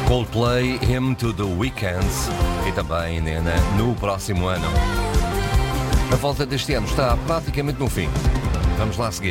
Coldplay, Hymn to the Weekends e também Nena no próximo ano. A volta deste ano está praticamente no fim. Vamos lá seguir.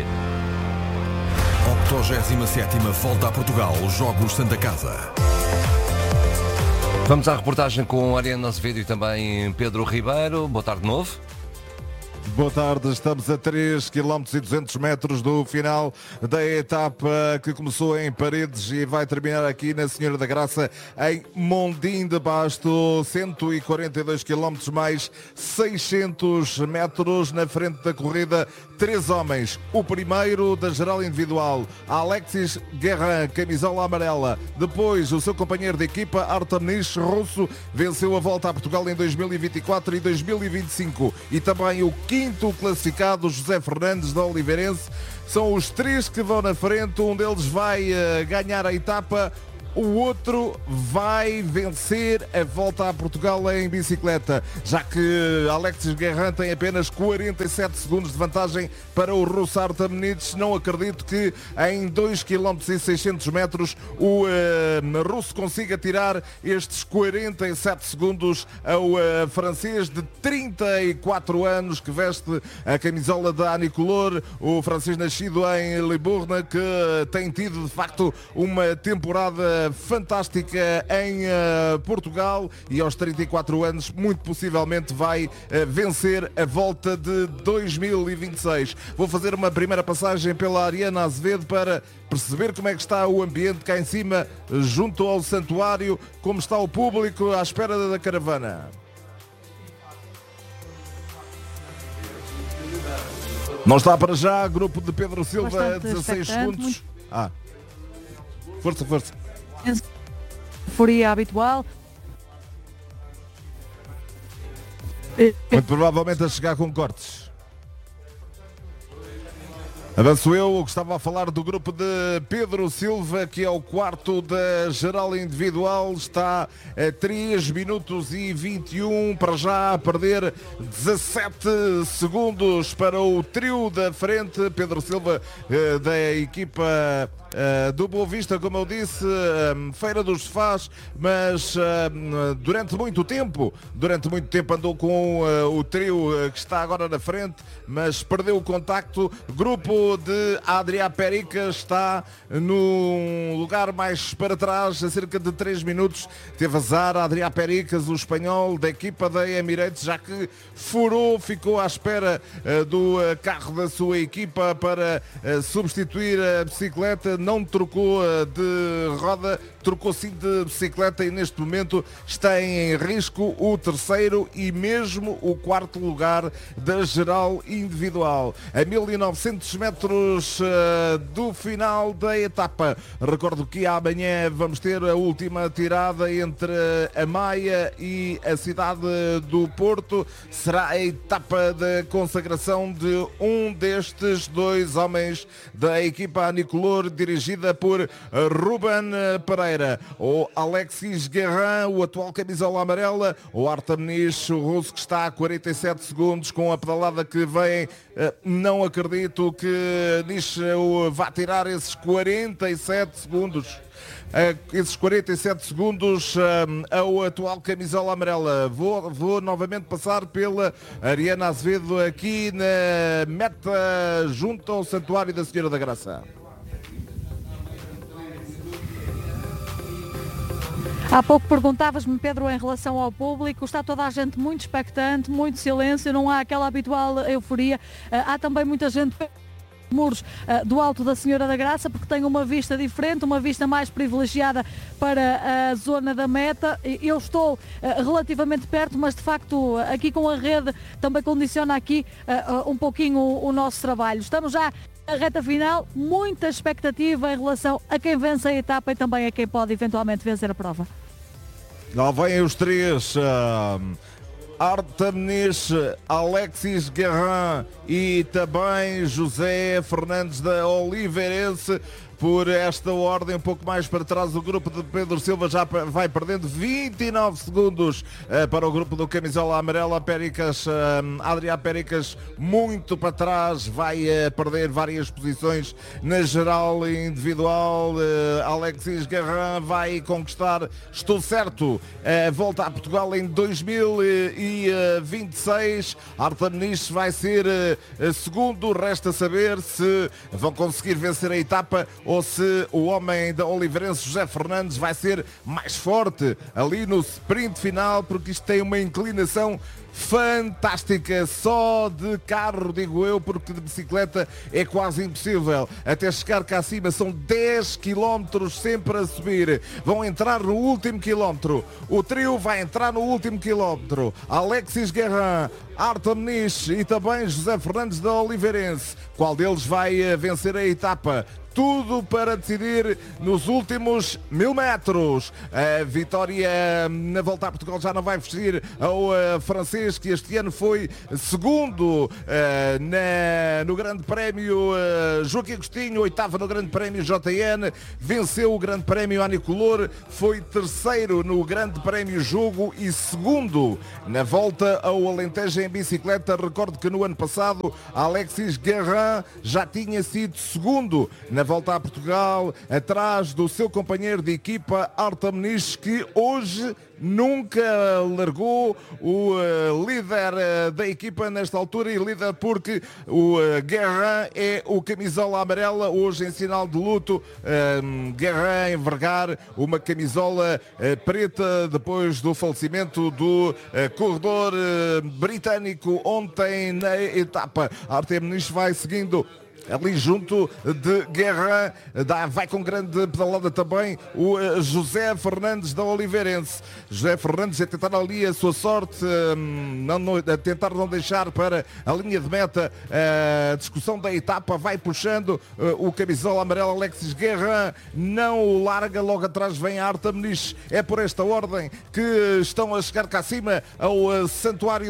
87ª Volta a Portugal, Jogos Santa Casa. Vamos à reportagem com Ariana Azevedo e também Pedro Ribeiro. Boa tarde de novo. Boa tarde, estamos a 3 km e 200 metros do final da etapa que começou em Paredes e vai terminar aqui na Senhora da Graça em Mondim de Basto, 142 km mais 600 metros na frente da corrida. 3 homens, o primeiro da geral individual, Alexis Guerrin, camisola amarela. Depois o seu companheiro de equipa, Artem Nish, russo, venceu a Volta a Portugal em 2024 e 2025. E também o quinto classificado, José Fernandes, da Oliveirense. São os 3 que vão na frente, um deles vai ganhar a etapa, o outro vai vencer a Volta a Portugal em bicicleta, já que Alexis Guerrin tem apenas 47 segundos de vantagem para o russo Artem Nish. Não acredito que em 2 km e 600 metros o russo consiga tirar estes 47 segundos ao francês de 34 anos que veste a camisola da Anicolor, o francês nascido em Libourne, que tem tido de facto uma temporada fantástica em Portugal e aos 34 anos muito possivelmente vai vencer a Volta de 2026. Vou fazer uma primeira passagem pela Ariana Azevedo para perceber como é que está o ambiente cá em cima, junto ao santuário, como está o público à espera da caravana. Não está para já, grupo de Pedro Silva, 16 segundos. Força. Euforia habitual. Muito provavelmente a chegar com cortes. Avanço eu, que estava a falar do grupo de Pedro Silva, que é o quarto da geral individual, está a 3 minutos e 21, para já a perder 17 segundos para o trio da frente. Pedro Silva, da equipa do Boa Vista, como eu disse, Feira dos Sofás, mas durante muito tempo andou com o trio que está agora na frente, mas perdeu o contacto. Grupo de Adrià Perica está no lugar mais para trás, a cerca de 3 minutos. Teve azar Adrià Pericas, o espanhol da equipa da Emirates, já que furou, ficou à espera do carro da sua equipa para substituir a bicicleta. Não trocou de roda, trocou sim de bicicleta e neste momento está em risco o terceiro e mesmo o quarto lugar da geral individual. A 1900 metros do final da etapa. Recordo que amanhã vamos ter a última tirada entre a Maia e a cidade do Porto. Será a etapa da consagração de um destes 2 homens da equipa Anicolor, dirigida por Ruben Pereira. O Alexis Guerrin, o atual camisola amarela, o Artem Nish, o russo, que está a 47 segundos com a pedalada que vem. Não acredito que Nish vá tirar esses 47 segundos. Esses 47 segundos ao atual camisola amarela. Vou novamente passar pela Ariana Azevedo aqui na meta junto ao Santuário da Senhora da Graça. Há pouco perguntavas-me, Pedro, em relação ao público. Está toda a gente muito expectante, muito silêncio, não há aquela habitual euforia. Há também muita gente muros do Alto da Senhora da Graça, porque tem uma vista diferente, uma vista mais privilegiada para a zona da meta. Eu estou relativamente perto, mas de facto aqui com a rede também condiciona aqui um pouquinho o nosso trabalho. Estamos já na reta final, muita expectativa em relação a quem vence a etapa e também a quem pode eventualmente vencer a prova. Lá vêm os 3, Artem Nish, Alexis Guerrin e também José Fernandes da Oliveirense. por esta ordem. Um pouco mais para trás, o grupo de Pedro Silva já vai perdendo 29 segundos para o grupo do camisola amarela. Adrià Péricas muito para trás, vai perder várias posições na geral individual. Alexis Guerrin vai conquistar, estou certo, volta a Portugal em 2026. Artem Nich vai ser segundo. Resta saber se vão conseguir vencer a etapa ou se o homem da Oliveirense, José Fernandes, vai ser mais forte ali no sprint final, porque isto tem uma inclinação fantástica, só de carro, digo eu, porque de bicicleta é quase impossível. Até chegar cá acima são 10 km sempre a subir. Vão entrar no último quilómetro. O trio vai entrar no último quilómetro. Alexis Guerrin, Artem Nich e também José Fernandes da Oliveirense. Qual deles vai vencer a etapa? Tudo para decidir nos últimos 1000 metros. A vitória na volta a Portugal já não vai vestir ao francês, que este ano foi segundo no Grande Prémio Joaquim Agostinho, oitavo no Grande Prémio JN, venceu o Grande Prémio Anicolor, foi terceiro no Grande Prémio Jogo e segundo na volta ao Alentejo em bicicleta. Recordo que no ano passado Alexis Guerrin já tinha sido segundo na volta a Portugal, atrás do seu companheiro de equipa Artem Nich, que hoje nunca largou o líder da equipa nesta altura, e líder porque o Guerrin é o camisola amarela, hoje em sinal de luto. Guerrin envergar uma camisola preta depois do falecimento do corredor britânico ontem na etapa. Artem Nich vai seguindo ali junto de Guerrin, vai com grande pedalada também o José Fernandes da Oliveirense. José Fernandes a tentar ali a sua sorte, a tentar não deixar para a linha de meta a discussão da etapa. Vai puxando o camisola amarelo Alexis Guerrin, não o larga, logo atrás vem Artem Nich. É por esta ordem que estão a chegar cá acima ao santuário